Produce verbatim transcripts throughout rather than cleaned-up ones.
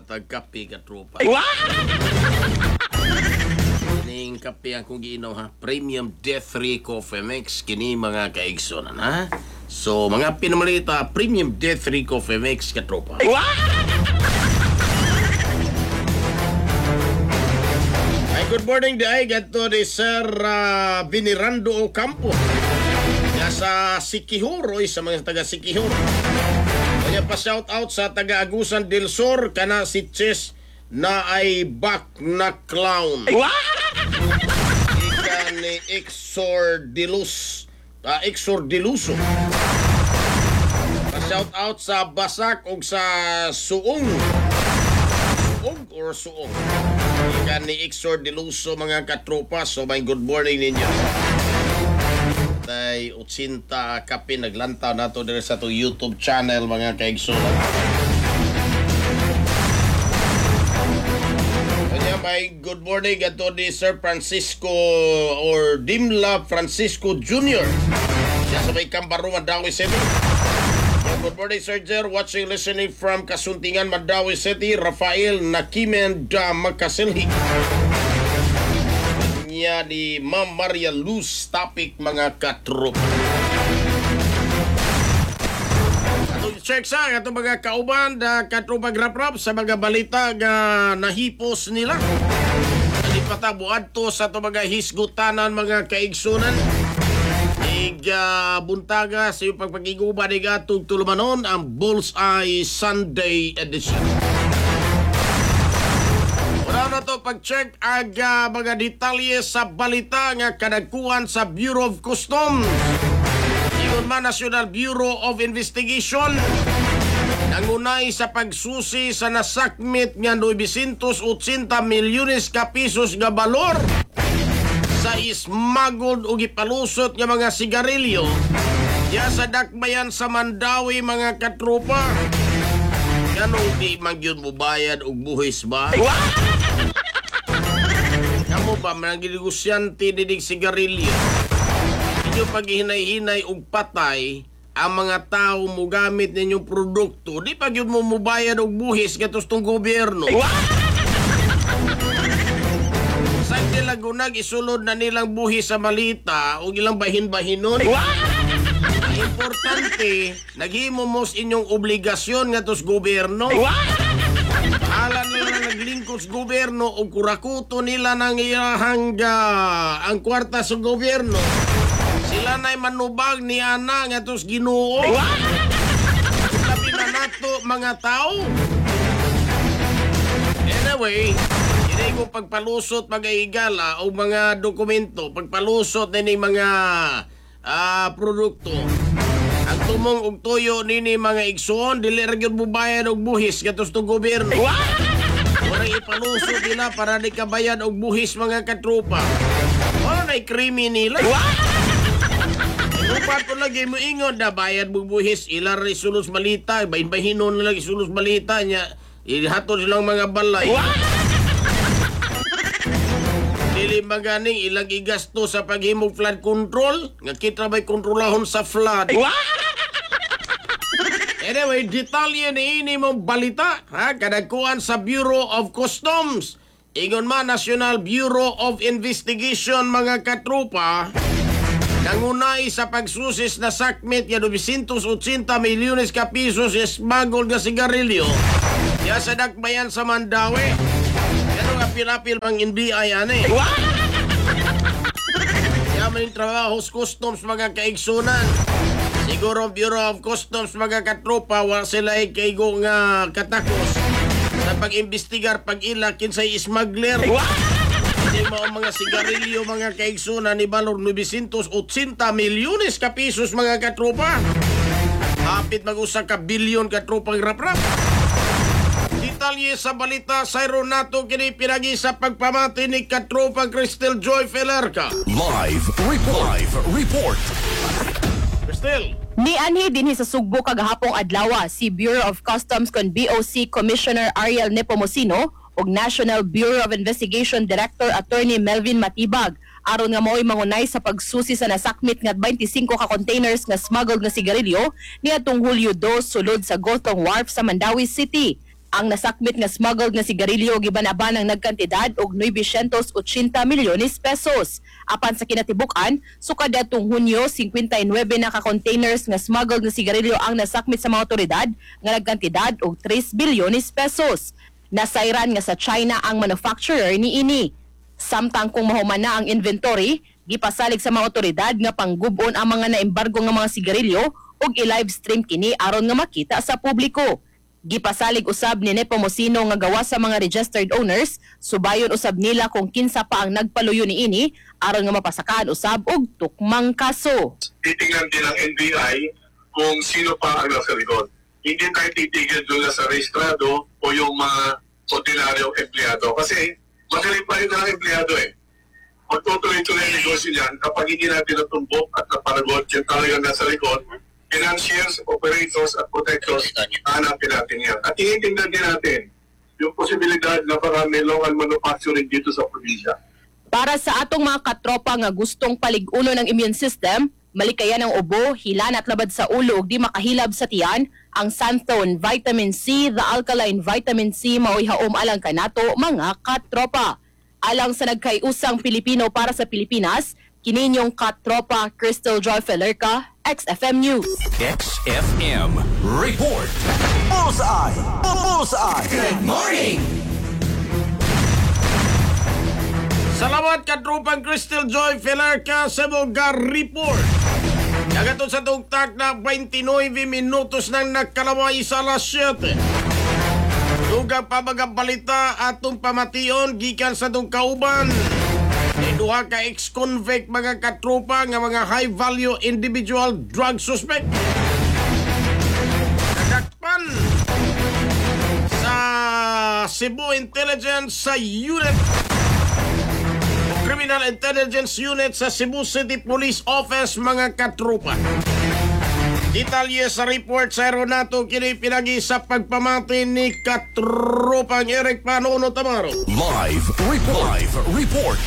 matag kape ka tropa. Wow! Kining kape ang kong giinom ha. Premium Death three Coffee Mix. Kini mga kaigsonan ha. So mga pinamalita, Premium Death three Coffee Mix ka tropa. Wow! Ay, good morning day. Gato ni Sir uh, Binirando Ocampo. Sa Siquijor, sa mga taga Siquijor. Kanya pa shout out sa taga Agusan del Sur kana si Ches na ay back na clown. Ika ni Exor Dilus, uh, Exor Diluso. Pa shout out sa Basak ug sa Suong. Suong or Suong. Ika ni Exor Diluso mga katropa. So may good morning ninyo. Tay utsinta kape naglantaw nato diri sa to YouTube channel mga kaigsunan. Kanya may good morning ato ni Sir Francisco or Dimla Francisco Junior Siya sa may Kambarong Mandawi City. Yeah, good morning Sir Jer, watching listening from Kasuntingan Mandawi City. Rafael Nakimen da Makasilhi. Niya ni Ma'am Maria Luz topic mga katrop. Atong check sa atong mga kauban da katropa grap-rap sa mga balita nga nahipos nila. Di patabuad to sa atong mga hisgutanan mga kaigsunan. Ig uh, buntaga sa iyong pagpagiguba ni gatong tulumanon ang Bullseye Sunday Edition. Na to pag-check aga mga detalye sa balita nga kadagkuhan sa Bureau of Customs. Ingon man National Bureau of Investigation nangunay sa pagsusi sa nasakmit nga nine hundred eighty milyones ka pisos nga balor sa smuggled o gipalusot nga mga sigarilyo diya sa dakbayan sa Mandawi mga katropa. Ganong di man yun mo bayad og buhis ba? Kamu ba mga negosyante dinig sigarilyo? Inyo paghihinay-hinay og patay ang mga tao mo gamit ninyong produkto, di pag yun mo mubayad og buhis katos tong gobyerno. Sa nila gunag isulod na nilang buhis sa malita o ilang bahin-bahinon. Importante, naghimo mo sa inyong obligasyon nga tos gobyerno. Alam nila naglingkod sa gobyerno o kurakuto nila ng iyahangga ang kwarta sa gobyerno. Sila na'y manubag ni Ana nga tos Ginoo. Sabi na nato mga tao. Anyway, hindi ko pagpalusot mag-aigala o mga dokumento, pagpalusot na ni mga uh, produkto. Ang tumong og tuyo nini mga igsoon, dili ra gyud mubayad og buhis katos tong gobyerno. Wala ipalusot nila para di kabayad og buhis mga katropa. Wala na'y krimi nila. Lupa ko lagi mo ingon na bayad mo buhis, ilar isulos malita, bahin-bahinon nila isulos malita niya, ihatod silang mga balay. Dili maganing ilang igasto sa paghimog flood control, nga kita ba'y kontrolahon sa flood. Anyway, detalye ni ini mong balita, ha? Kadagkuhan sa Bureau of Customs. Ingon man National Bureau of Investigation mga katropa, nangunay sa pagsusis na sakmit nga nine hundred eighty milyones ka pisos smuggled nga sigarilyo diya sa dakbayan sa Mandawi. Yan nga pilapil mang N B I yan eh. Yaman yung trabaho sa customs mga kaigsunan. Siguro Bureau of Customs mga katropa wala sila ay kaigo nga katakos sa pag-imbestigar pag-ila kinsay smuggler. Hindi mo ang mga sigarilyo mga kaigsunan ni balor nine hundred eighty milyones ka pisos mga katropa. Hapit mag-usa ka bilyon katropang rap-rap. Detalye sa balita sa nato kini pinagi sa pagpamati ni katropa Cristel Joy Felerca. Live report. Live report. Cristel. Nianhi dinhi sa Sugbo kagahapong adlaw si Bureau of Customs kon B O C Commissioner Ariel Nepomuceno ug National Bureau of Investigation Director Attorney Melvin Matibag aron nga mao'y mangunay sa pagsusi sa nasakmit nga twenty-five ka containers nga smuggled nga sigarilyo niadtong Hulyo two sulod sa Gotong Wharf sa Mandawi City. Ang nasakmit nga smuggled nga sigarilyo gibanaban ng nagkantidad og novecientos ochenta milyones pesos. Apan sa kinatibuk-an, sukad atong Hunyo, fifty-nine na ka containers nga smuggled nga sigarilyo ang nasakmit sa mga otoridad nga nagkantidad og tres bilyones pesos. Nasairan nga sa China ang manufacturer ni ini. Samtang kung mahuman na ang inventory, gipasalig sa mga otoridad nga panggubon ang mga naembargo nga mga sigarilyo ug i-live stream kini aron nga makita sa publiko. Gipasalig usab ni Nepomuceno nga gawa sa mga registered owners, subayon usab nila kung kinsa pa ang nagpaluyo ni ini aron nga mapasakaan usab og tukmang kaso. Titingnan din ng N B I kung sino pa ang nasa likod. Hindi tayo titigil doon na sa rehistrado o yung mga ordinaryong empleyado. Kasi magaling pa rin ang empleyado eh. Magtutuloy-tuloy ang negosyo niyan kapag hindi natin natumbok at naparagot yung talagang nasa likod. Financiers, operators at protectors, hanapin natin yan. At tinitingnan din natin yung posibilidad na baka may local manufacturing dito sa probinsya. Para sa atong mga katropa nga gustong paliguno ng immune system, malikayan ang ubo, hilan at labad sa ulo ug di makahilab sa tiyan, ang Santhone Vitamin C, the alkaline vitamin C mao'y haom alang kanato mga katropa. Alang sa nagkaiusang Pilipino para sa Pilipinas, kininyong katropa Crystal Joy Felerca, X F M News. X F M Report. Bullseye! Bullseye! Good morning! Salamat katrupang Crystal Joy Felerca sa mga report. Nagato sa tugtag na twenty-nine minutos nang nagkalaway sa alas siyete. Dugang pa mga balita atong pamation gikan sa tong kauban. May duha ka ex-convict mga katropa nga mga high-value individual drug suspect. Nadakpan sa Cebu Intelligence sa Unit Criminal Intelligence Unit sa Cebu City Police Office mga katropa. Detalye sa report sa Aeronato kini pinagi sa pagpamati ni katropang Eric Panono Tamaro. Live report. Live report.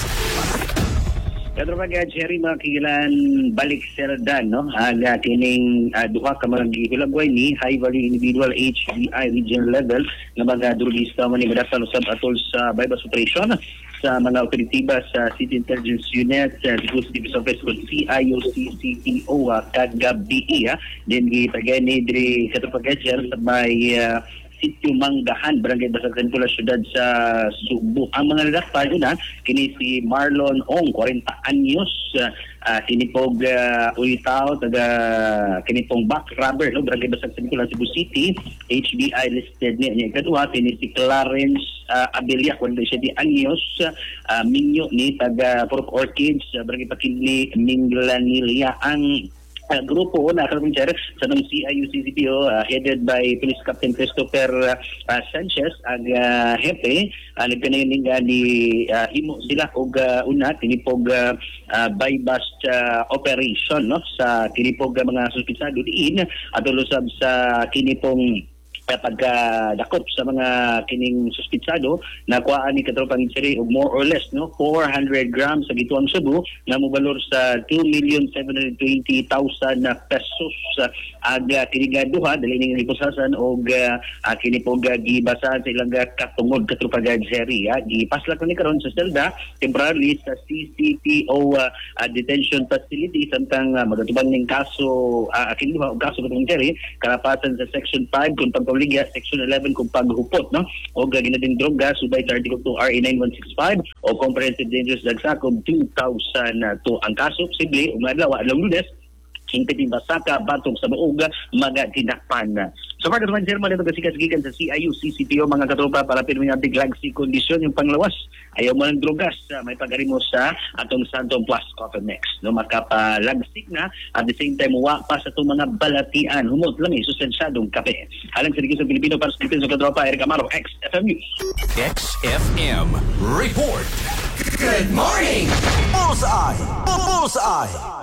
Kadro pa gaya, Jerry, mga kigilan balik serdan, no? Aga kining uh, duha ka mga gihulagway ni high-value individual H B I regional level na mga drugista man ni Badasal usab atol sa bypass operation sa mga operatiba sa City Intelligence Unit sa Cebu City Police Office called C I O C C P O uh, kagabi, ha? Then gitagay ni Dri kadro pa gaya, Jerry, sa may uh, Sitio Manggahan, Barangay Basakan Pula, Syudad sa Subo. Ang mga nadakpan una, kini si Marlon Ong, forty anyos, uh, uh, kinipog uh, ulitaw, taga kinipong back rubber, no? Barangay Basakan Pula, Cebu City, H B I listed niya. Niya kadua, kini si Clarence uh, Abilia, forty siya di anyos, uh, minyo ni taga Purok Orchids, uh, Barangay Pakili, Minglanilia. Ang Uh, grupo na karabincher sa ng C I U C C P O uh, headed by Police Captain Christopher uh, uh, Sanchez ang uh, hepe uh, nagpinayining uh, ni uh, himo sila og uh, una tinipog uh, uh, bypass uh, operation, no, sa kinipog uh, mga suspitsado diin at ulusab sa kinipong pagkadakop sa mga kining suspitsado na kuhaan ni katropang Incheri og more or less, no, four hundred grams sa gituang Cebu na mobalor sa two million seven hundred twenty thousand pesos uh, ag uh, kinigaduha dali ning ipusasan og uh, uh, kinipog uh, gibasahan sa ilang uh, katungod katropang Incheri, uh, gipaslak ni karon sa selda temporarily sa C C P O uh, uh, detention facility samtang uh, magatubang ning kaso uh, kiniduha og kaso katropang Incheri karapatan sa section five kung pagpauligya, section eleven kung paghupot, no, o ginading droga subay sa article two R A nine one six five o comprehensive dangerous drug act of two thousand two. Ang kaso posible umadlaw along Lunes hingpit basaka batong sa buog mga tinakpan. So para naman German ito kasi kasigikan sa C I U C C P O mga katropa para pirmi nga biglagsy kondisyon yung panglawas ayaw mo ng drogas uh, may pagarimo sa atong Santom Plus Coffee Mix, no, makapalagsik na at the same time wa pa sa itong mga balatian humot lang eh susenssadong kape. Alang sa sa Pilipino para sa Pilipino sa katropa Eric Amaro, X F M News. X F M Report. Good morning! Bullseye! Bullseye!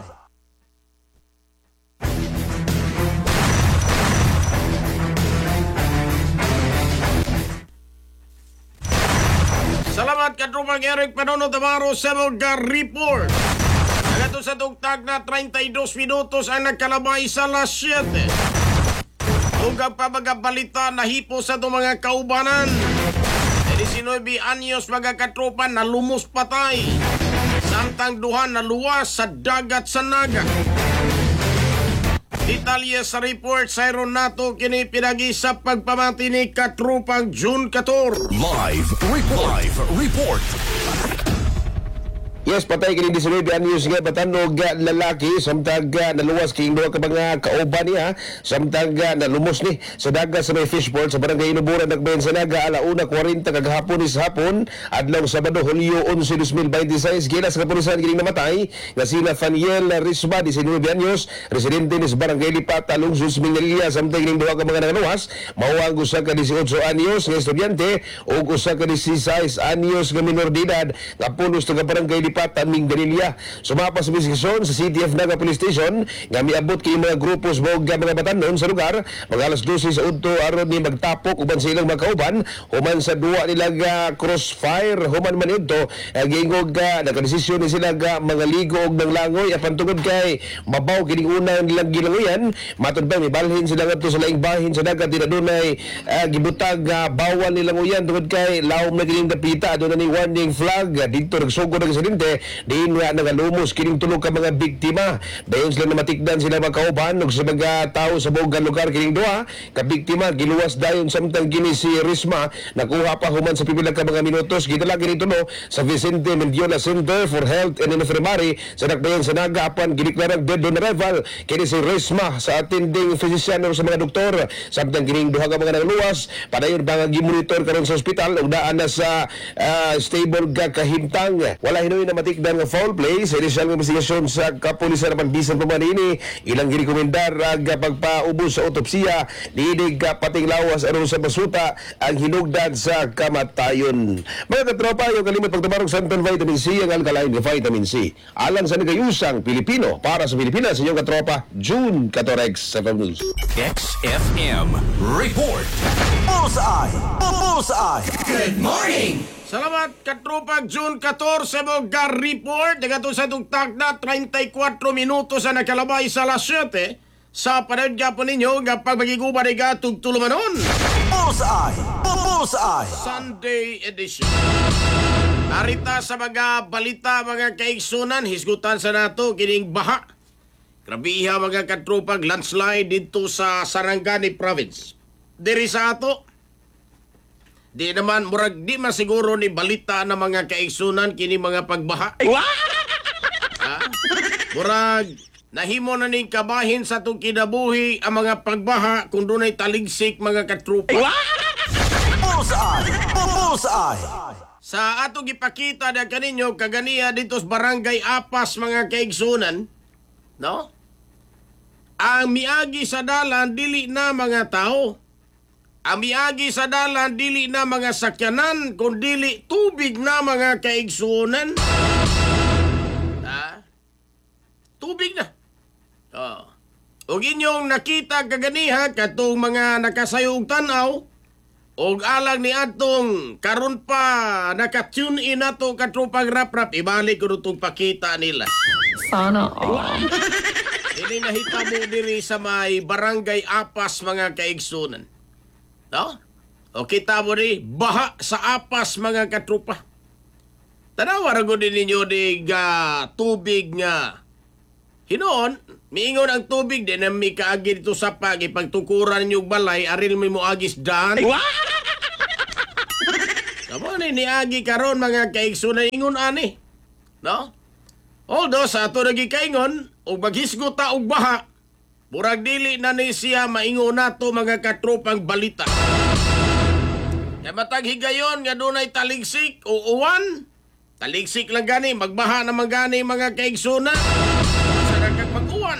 Salamat katrupang Eric Panono Tamaro sa mga report. Nagato sa tugtag na thirty-two minutos ang nagkalabay sa alas siyete. Ug pa mga balita nahipo sa itong mga kaubanan. nineteen anyos mga katropa nalumos patay. Samtang duha naluwas sa dagat sa Naga. Detalye sa report sa nato kini pinagi sa pagpamati ni katropang June fourteen. Live report. Live report. Yes, patay kini nineteen anyos nga batanog nga lalaki samtang uh, naluwas kini duha ka mga kauban niya samtang uh, nalumos ni sa dagat sa may fishport sa barangay Inuburan nagbayan sa Naga alauna forty kagahapon is hapon adlaw Sabado Hulyo eleven, twenty twenty-six gilas sa kapulisan kini namatay nga sila Faniel Risba nineteen anyos residente ni sa barangay Lipat Lungsod Mingalia samtang kini duha ka mga naluwas mao ang usa ka eighteen anyos nga estudyante ug usa ka sixteen anyos nga minor de edad nga pulos taga barangay Lipat Taming Danilia. Sumapas sa investigasyon sa C T F Naga Police Station nga miabot kay mga grupo sa mga batanon sa lugar mga alas twelve sa udto aron ni magtapok uban sa ilang mga kauban human sa duwa nila nga crossfire human man ito gingog nga nakadesisyon ni sila nga mga ligo og ng langoy apan tungod kay mabaw kining una nilang gilangoyan matud ba mibalhin sila ngadto sa laing bahin sa dagat di adunay uh, gibutag uh, bawal nilangoyan tungod kay lawom na kining dapita aduna ni warning flag uh, dito nagsugod ang aksidente diin nga nagalumos kining tulo ka mga biktima dayon sila namatikdan sila mga kauban ug sa mga tao sa buong lugar kining duha ka biktima giluwas dayon samtang kini si Risma nakuha pa human sa pipila ka mga minutos gidala kini tulo sa Vicente Mendiola Center for Health and Infirmary sa Dakbayan sa Naga apan gideklarang dead on arrival kini si Risma sa attending physician o sa mga doktor samtang kining duha ka mga nagluwas padayon ba nga gimonitor karon sa ospital ug daan na sa uh, stable ga kahimtang wala hinoy na matikdan nga foul play sa inisyal nga investigasyon sa kapulisan naman bisan pa man ini ilang girekomendar ang pagpaubos sa otopsiya diinig ka pating lawas aron sa basuta ang hinugdan sa kamatayon. Mga katropa, yung kalimot pagtabarog sa Santon Vitamin C ang alkaline nga vitamin C alang sa nagayusang Pilipino para sa Pilipinas sa inyong katropa June fourteen sa F M News. X F M report. Bullseye. Bullseye. Good morning. Salamat katropang June fourteen mo ga report dagatong sa tugtag na thirty-four minutos sa nakalabay sa alas seven sa panahon po ninyo nga pagbagiguba ni gatong tulumanon Bullseye. Bullseye. Sunday edition. Arita sa mga balita mga kaigsunan hisgutan sa nato kining baha. Grabiha mga katropang landslide dito sa Sarangani province. Diri sa ato di naman, murag di masiguro ni balita na mga kaigsunan kini mga pagbaha. Ha? Murag, nahimo na ning kabahin sa itong kinabuhi ang mga pagbaha kung doon ay taligsik mga katrupa. Bullseye. Bullseye. Sa atong ipakita na kaninyo kaganiya dito sa barangay Apas mga kaigsunan, no? Ang miagi sa dalan dili na mga tao. Ang miagi sa dalan dili na mga sakyanan kung dili tubig na mga kaigsunan. Ha? Tubig na. Oh. Ug inyong nakita kaganiha katong mga nakasayog tanaw ug alang ni atong karon pa naka-tune in nato katropang rap-rap ibalik ko itong pakita nila. Sana all. Ini nahitabo diri sa may barangay Apas mga kaigsunan. No? O kita mo ni baha sa Apas mga katrupa. Tanawa rago din ninyo di uh, tubig nga. Hinoon, miingon ang tubig din na may kaagi dito sa pagi pagtukuran ninyo balay aril may mo agis daan. Tama ni niagi karon mga kaigsunan ingon ani. No? Although sa ato nagi kaingon og maghisgot ta og baha murag dili na ni siya maingon nato mga katropang balita. Kaya matag higayon nga dunay taligsik o uwan. Taligsik lang gani, magbaha naman gani mga kaigsunan. Sa nagkag mag-uwan.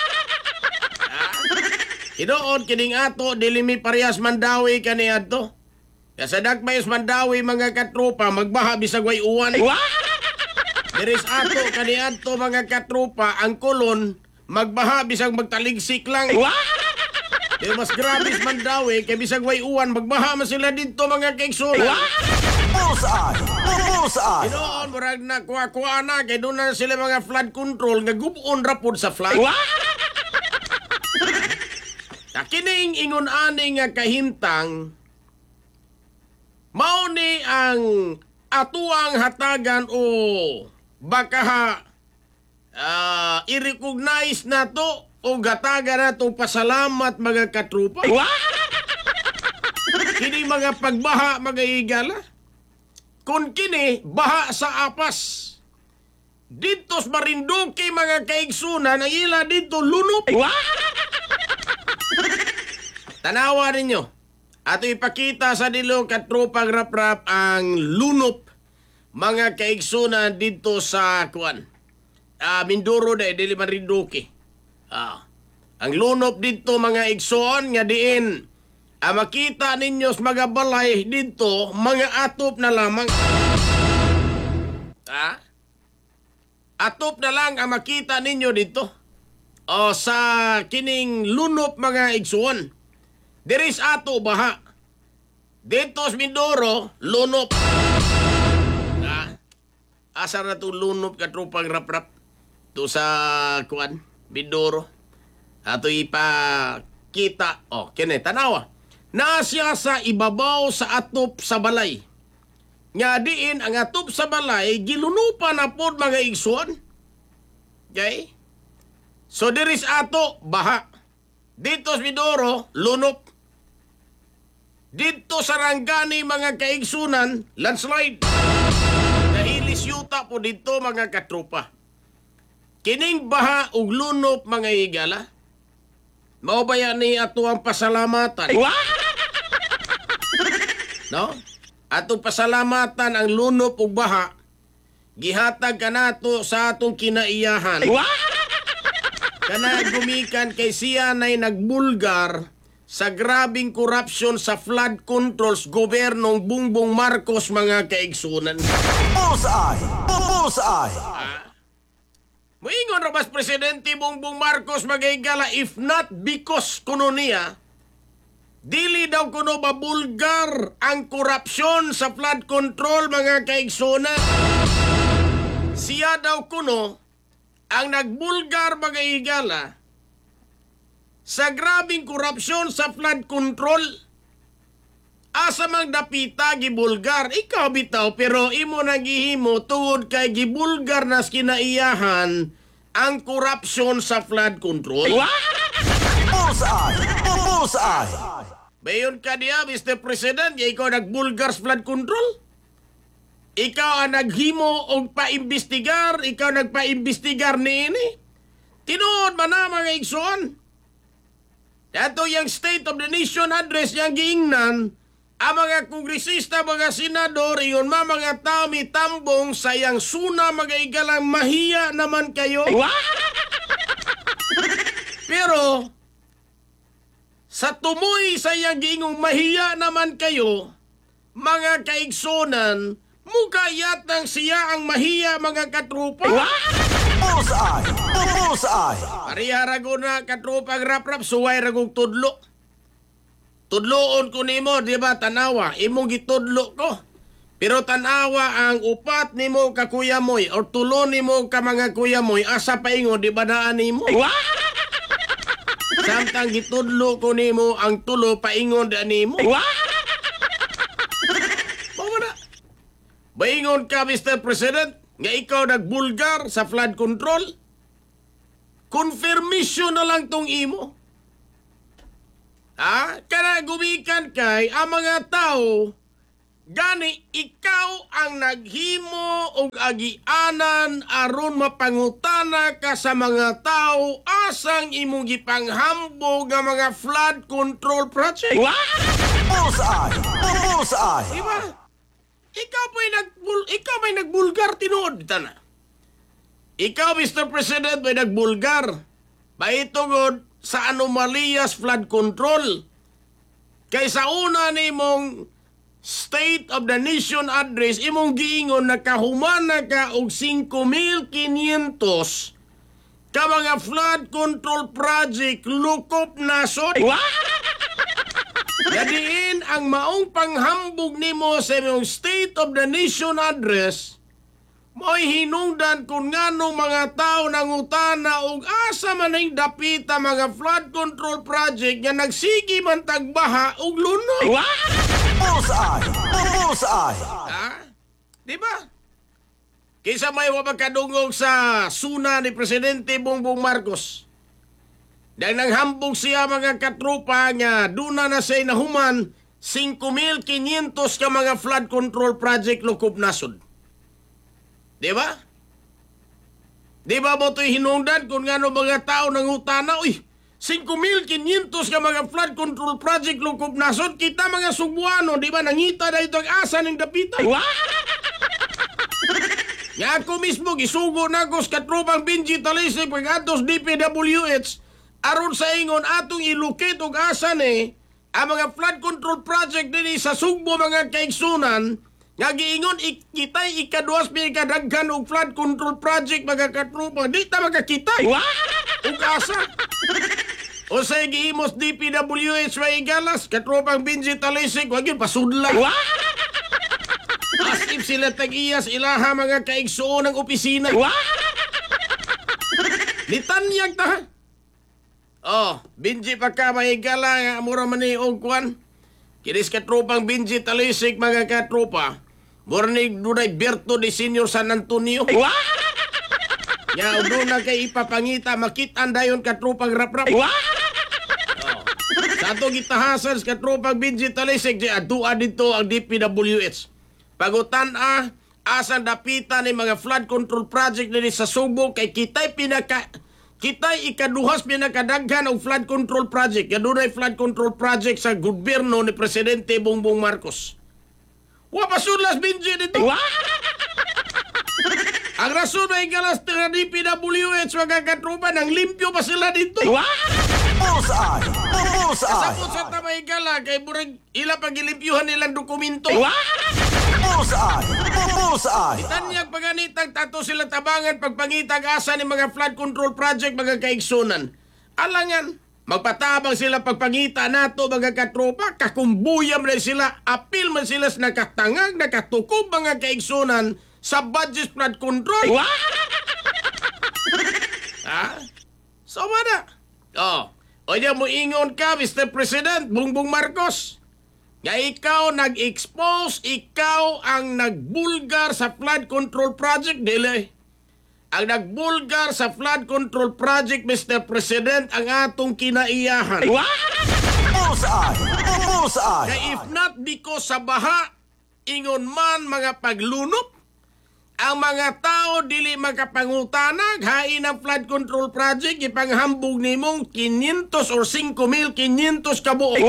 Hinoon kining ato dili mi parehas Mandawi kani adto. Kaya sa Dakbayos Mandawi mga katropa magbaha bisag way uwan. Diris ato kani adto mga katropa ang kulon magbaha bisag magtaligsik lang. Di mas grabe sa Mandawi kay bisag way uwan magbaha man sila dito mga kaigsunan. Bullseye. Bullseye. Hinoon murag na kuha-kuha na kay doon na sila mga flood control nga gubon rapod sa flood. Na kining ingon-ani nga kahintang mao ni ang atuang hatagan o baka ha uh, i-recognize na to o gatagan na to pasalamat mga katrupa. Kini mga pagbaha mga igala. Kung kini baha sa apas. Dito sa Marinduque mga kaigsunan ang ila dito lunop. Tanawa ninyo. Ato ipakita sa dilo katropang rap-rap ang lunop mga kaigsunan dito sa kuan. Ah, Mindoro na dili Marinduque. Ah. Ang lunop dito mga igsoon nga diin. Ah, makita ninyo sa mga balay dito mga atop na lamang. Ah? Atop na lang ang makita ninyo dito. O sa kining lunop mga igsoon. There is ato baha. Dito sa Mindoro, lunop. Ah, asa na itong lunop katropang rap-rap. Ito sa, kuan, Mindoro. Ato ipakita. O, kine, tanawa. Nasya sa ibabaw sa atop sa balay. Nga diin, ang atop sa balay, gilunupan na po mga igsoon. Okay? So, there is ato, baha. Dito sa Mindoro, lunop. Dito sa Rangani, mga kaigsunan, landslide. Nahilis yuta po dito, mga katropa. Kining baha ug lunop, mga igala. Mao ba yan ni ato ang pasalamatan? No? Ato pasalamatan ang lunop ug baha. Gihatag ka nato sa atong kinaiyahan. Kana gumikan kay siya na'y nagbulgar sa grabing korupsyon sa flood controls gobernong Bongbong Marcos mga kaigsunan. Bullseye! Bullseye! Moingon rabas Presidente Bongbong Marcos magigala if not because kuno niya, dili daw kuno babulgar ang korupsyon sa flood control mga kaigsunan. Siya daw kuno ang nagbulgar mga igala sa grabing korupsyon sa flood control. Asa mang dapita gibulgar, ikaw bitaw pero imo nagihimo tungod kay gibulgar nas kinaiyahan ang korupsyon sa flood control. Bullseye! Bullseye! Bayon ka diya, Mister President, nga ikaw nagbulgar sa flood control? Ikaw ang naghimo og paimbestigar, ikaw nagpaimbestigar niini. Tinuod man na mga igsoon. Dato yung State of the Nation address yung giingnan, ang mga kongresista, mga senador, iyon ma mga tao mitambong sa yang suna mga igalang mahiya naman kayo. Pero, sa tumoy sa yang giingong mahiya naman kayo, mga kaigsonan, mukha yatang siya ang mahiya mga katrupa. Bullseye! Bullseye! Pariha rago na katropang rap-rap, suway ragong tudlo. Tudloon ko nimo, di ba, tanawa, imong gitudlo ko. Pero tanawa ang upat nimo ka kuya moy, or tulo nimo ka mga kuya moy, asa paingon, di ba naan nimo? Samtang gitudlo ko nimo, ang tulo paingon da nimo. Bawa na. Baingon ka, Mister President, nga ikaw nagbulgar sa flood control? Confirmation na lang tong imo. Ha? Kana gumikan kay ang mga tao, gani ikaw ang naghimo og agianan aron mapangutana ka sa mga tao asang imong gipanghambog nga mga flood control project. Bullseye! Bullseye! Diba? Ikaw pa'y nagbul ikaw may nagbulgar tinuod tana. Ikaw, Mister President, may nagbulgar. Paitungod sa anomaliyas flood control. Kaysa una ni mong State of the Nation address, imong giingon na kahumana ka og five mil quinientos ka mga flood control project lukop nasod. Yadiin ang maong panghambog nimo sa imong State of the Nation address, Mo'y hinungdan kung nganong mga tao nangutana og asa man ang dapita mga flood control project nga nagsigi man tagbaha og luno. Bullseye! Bullseye! Ha? Di ba? Kaysa may wapagkadungog sa suna ni Presidente Bongbong Marcos. Dahil nanghambog siya mga katropa nga duna na siya nahuman five mil five hundred ka mga flood control project lukob nasod. Di ba? Di ba mo ito'y hinungdan kung nga no mga tao nangutana, uy, five mil five hundred ka mga flood control project lukob nasod, kita mga Subuano, di ba, nangita na ito ang asa ng dapita. Nga ako mismo, gisugo na ako sa katropang Benji Talisay pag atos D P W H, aron sa ingon atong ilukit og asa ni ang mga flood control project din sa Sugbo mga kaigsunan, nga giingon ik- kitay ikaduwas pi kadaghan og flood control project mga katropa, di ta makakita. Og asa. O sa giimos D P W H wa igalas, katropang Benji Talisay, wag yun pasudla. As if sila tag-iyas ilaha mga kaigsuon ng opisina. Nitanyag ta ha? Oh, Benji pa ka mahigala nga mura man ni og kwan. Kinis katropang Benji Talisay mga katropa. Mura ni dunay Berto de Senior San Antonio. Ya, doon na kay ipapangita, makitaan dayon katropang rap-rap. Oh. Sa ato gitahasan sa katropang Benji Talisay, di adua dito ang D P W H. Pagutan a, asan dapita ni mga flood control project nini sa Subo, kay kitay pinaka, kitay ikaduhas pinakadaghan og flood control project. Kadunay flood control project sa gobyerno ni Presidente Bongbong Marcos. Wa pasudlas Benji dito. Ang rason ay galas ng D P W H mga katropa, nang limpyo pa sila dito. Bullseye! Bullseye! Sapot sa tamay gala, kay burag ila pagilimpyuhan nilang dokumento. Bullseye! Bullseye! Tanyag paganitag tato sila tabangan pagpangitag asa ni mga flood control project mga kaigsunan. Alangan, magpatabang sila pagpangita nato mga katropa, kakumbuyam na sila, apil man sila sa nakatangag, nakatukob mga kaigsunan sa budget flood control. Ha? So, mana? Oh, o niya mo ingon ka, Mister President Bongbong Marcos, nga ikaw nag-expose, ikaw ang nagbulgar sa flood control project, dili. Ang nagbulgar sa flood control project, Mister President, ang atong kinaiyahan. Bullseye! Bullseye! Kaya if not because sa baha, ingon man mga paglunop, ang mga tao dili makapangutanag, hain ang flood control project, ipanghambog nimong five hundred or five mil five hundred kabuok.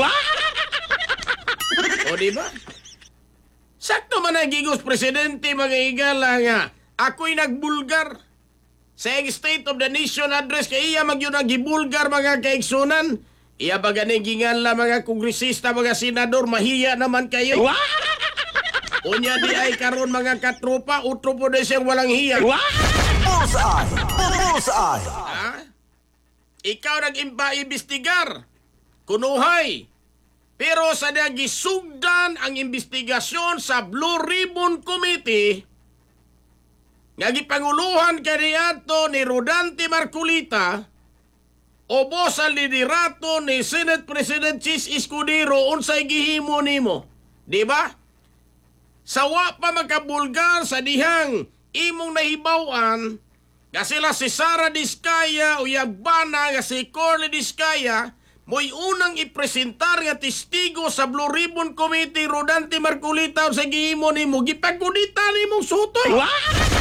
O diba? Sakto man ang gigos Presidente mga igala nga, ako'y nagbulgar sa State of the Nation address, kay iya magyun ang gibulgar mga kaigsunan. Iya baga gingan la mga kongresista, mga senador, mahiya naman kayo. Unya di ay karon mga katropa, utro po na siyang walang hiya. Bullseye! Bullseye! Ha? Ikaw nag-imbestigar, kunuhay. Pero sa nagisugdan ang investigasyon sa Blue Ribbon Committee, nagipanguluhan kaniadto ni Rodante Marcolita, obo sa liderato ni Senate President Chis Escudero, unsay gihimo nimo. Di ba? Sawa pa magkabulgar sa dihang imong nahibawan nga sila si Sara Diskaya o yagbana nga si Corley Diskaya mo'y unang ipresentar nga testigo sa Blue Ribbon Committee. Rodante Marcolita sa gihimo nimo, gipagkudita nimong sutoy.